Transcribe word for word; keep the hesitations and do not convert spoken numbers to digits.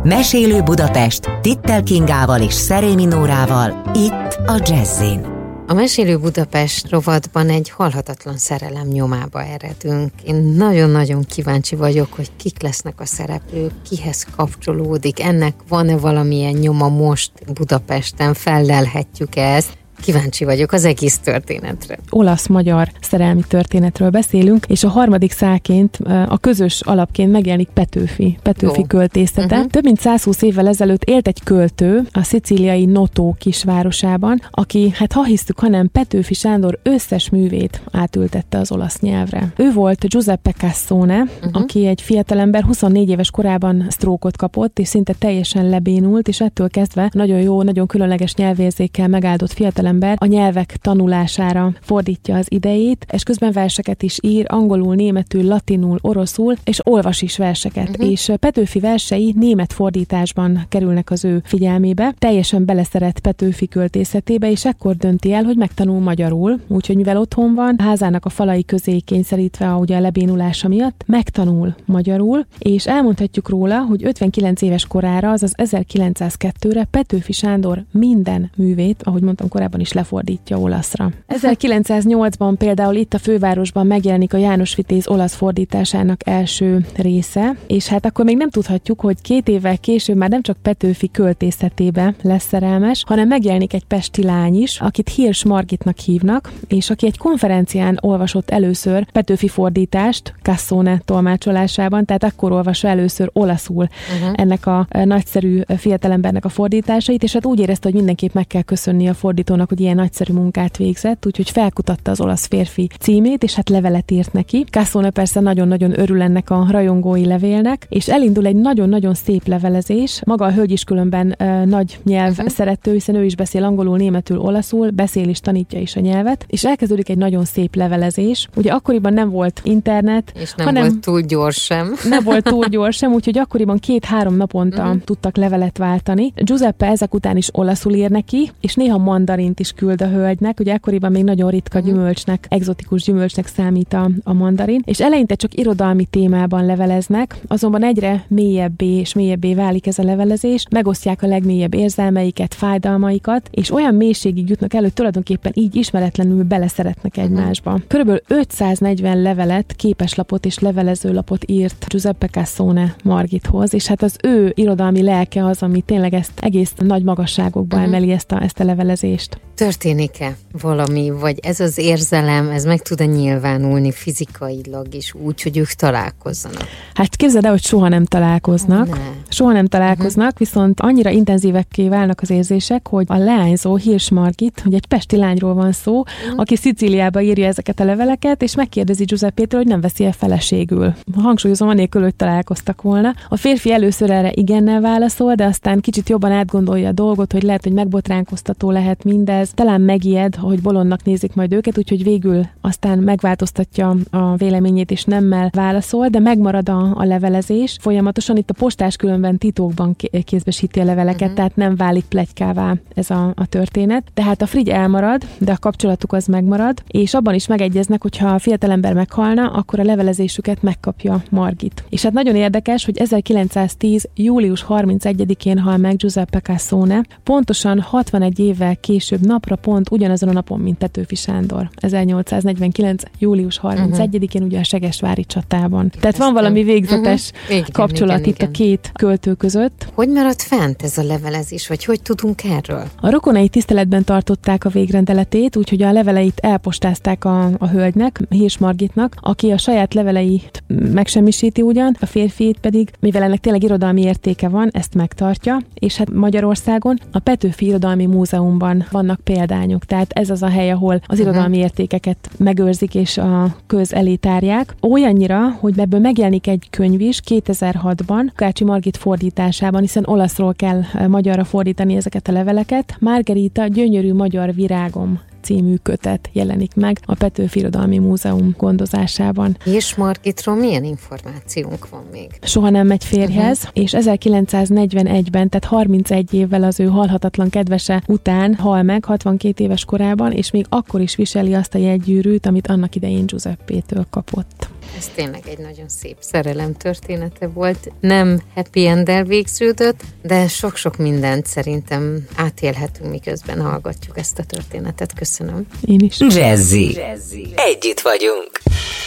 Mesélő Budapest Tittel Kingával és Szerémi Nórával, itt a Jazzin. A Mesélő Budapest rovatban egy halhatatlan szerelem nyomába eredünk. Én nagyon-nagyon kíváncsi vagyok, hogy kik lesznek a szereplők, kihez kapcsolódik, ennek van-e valamilyen nyoma most Budapesten, fellelhetjük ezt. Kíváncsi vagyok az egész történetre. Olasz-magyar szerelmi történetről beszélünk, és a harmadik szálként, a közös alapként megjelenik Petőfi, Petőfi oh. költészete. Uh-huh. Több mint százhúsz évvel ezelőtt élt egy költő a szicíliai Noto kisvárosában, aki, hát ha hisztük, hanem Petőfi Sándor összes művét átültette az olasz nyelvre. Ő volt Giuseppe Cassone, uh-huh. aki egy fiatalember huszonnégy éves korában sztrókot kapott, és szinte teljesen lebénult, és ettől kezdve nagyon jó, nagyon különleges nyelvérzékkel megáldott fiatalember a nyelvek tanulására fordítja az idejét, és közben verseket is ír, angolul, németül, latinul, oroszul, és olvas is verseket. Uh-huh. És Petőfi versei német fordításban kerülnek az ő figyelmébe. Teljesen beleszeret Petőfi költészetébe, és ekkor dönti el, hogy megtanul magyarul, úgyhogy mivel otthon van, a házának a falai közé kényszerítve, ugye a lebénulása miatt, megtanul magyarul, és elmondhatjuk róla, hogy ötvenkilenc éves korára, azaz ezerkilencszázkettőre Petőfi Sándor minden művét, ahogy mondtam korábban, is lefordítja olaszra. ezerkilencszáznyolcban például itt a fővárosban megjelenik a János Vitéz olasz fordításának első része, és hát akkor még nem tudhatjuk, hogy két évvel később már nem csak Petőfi költészetébe lesz szerelmes, hanem megjelenik egy pesti lány is, akit Hirsch Margitnak hívnak, és aki egy konferencián olvasott először Petőfi fordítást, Cassone tolmácsolásában, tehát akkor olvassa először olaszul uh-huh. ennek a nagyszerű fiatalembernek a fordításait, és hát úgy érezte, hogy mindenképp meg kell köszönni a fordítónak, hogy ilyen nagyszerű munkát végzett, úgyhogy felkutatta az olasz férfi címét, és hát levelet írt neki. Cassone persze nagyon-nagyon örül ennek a rajongói levélnek, és elindul egy nagyon-nagyon szép levelezés. Maga a hölgy is különben uh, nagy nyelv uh-huh. szerető, hiszen ő is beszél angolul, németül, olaszul, beszél és tanítja is a nyelvet, és elkezdődik egy nagyon szép levelezés. Ugye akkoriban nem volt internet, és nem hanem volt túl gyors sem. Nem volt túl gyors sem, úgyhogy akkoriban két-három naponta uh-huh. tudtak levelet váltani. Giuseppe ezek után is olaszul ír neki, és néha mandarint is küld a hölgynek, ugye ekkoriban még nagyon ritka uh-huh. gyümölcsnek, egzotikus gyümölcsnek számít a, a mandarin, és eleinte csak irodalmi témában leveleznek, azonban egyre mélyebbé és mélyebbé válik ez a levelezés, megosztják a legmélyebb érzelmeiket, fájdalmaikat, és olyan mélységig jutnak el, hogy tulajdonképpen így ismeretlenül beleszeretnek egymásba. Uh-huh. Körülbelül ötszáznegyven levelet, képeslapot és levelezőlapot írt Giuseppe Cassone Margithoz, és hát az ő irodalmi lelke az, ami tényleg ezt egész nagy magasságokba uh-huh. emeli ezt a, ezt a levelezést. Történik-e valami, vagy ez az érzelem, ez meg tud-e nyilvánulni fizikailag is úgy, hogy ők találkozzanak? Hát képzeld el, hogy soha nem találkoznak. Ne. Soha nem találkoznak, uh-huh. viszont annyira intenzívekké válnak az érzések, hogy a leányzó Hirsch Margit, hogy egy pesti lányról van szó, uh-huh. aki Szicíliába írja ezeket a leveleket, és megkérdezi Giuseppétől, hogy nem veszi-e feleségül. Hangsúlyozom, anélkül, hogy találkoztak volna. A férfi először erre igennel válaszol, de aztán kicsit jobban átgondolja a dolgot, hogy lehet, hogy megbotránkoztató lehet mindez, talán megijed, hogy bolondnak nézik majd őket, úgyhogy végül aztán megváltoztatja a véleményét és nemmel válaszol, de megmarad a, a levelezés. Folyamatosan itt a postás különben titokban kézbesíti a leveleket, uh-huh. tehát nem válik pletykává ez a, a történet. Tehát a frigy elmarad, de a kapcsolatuk az megmarad, és abban is megegyeznek, hogyha a fiatalember meghalna, akkor a levelezésüket megkapja Margit. És hát nagyon érdekes, hogy ezerkilencszáztíz. július harmincegyedikén hal meg Giuseppe Cassone, pontosan hatvanegy évvel később napra pont ugyanazon a napon, mint Petőfi Sándor. ezernyolcszáznegyvenkilenc. július harmincegyedikén uh-huh. ugye a segesvári csatában. Tehát van valami végzetes uh-huh. igen, kapcsolat igen, itt igen. a két költő között. Hogy maradt fent ez a levelezés, vagy hogy tudunk erről? A rokonai tiszteletben tartották a végrendeletét, úgyhogy a leveleit elpostázták a, a hölgynek, Hirsch Margitnak, aki a saját leveleit megsemmisíti ugyan, a férfiét pedig, mivel ennek tényleg irodalmi értéke van, ezt megtartja, és hát Magyarországon a Petőfi Irodalmi Múzeumban vannak példányok, tehát ez az a hely, ahol az irodalmi uh-huh. értékeket megőrzik és a köz elé tárják. Olyannyira, hogy ebből megjelenik egy könyv is kétezer-hatban, Kácsi Margit fordításában, hiszen olaszról kell magyarra fordítani ezeket a leveleket. Margarita gyönyörű magyar virágom című kötet jelenik meg a Petőfi Irodalmi Múzeum gondozásában. És Margitról milyen információnk van még? Soha nem megy férjhez, uh-huh. és ezerkilencszáznegyvenegyben, tehát harmincegy évvel az ő halhatatlan kedvese után hal meg hatvankét éves korában, és még akkor is viseli azt a jegygyűrűt, amit annak idején Giuseppétől kapott. Ez tényleg egy nagyon szép szerelem története volt. Nem happy end-el végződött, de sok-sok mindent szerintem átélhetünk, miközben hallgatjuk ezt a történetet. Köszönöm. Én is. Jazzy. Jazzy. Együtt vagyunk.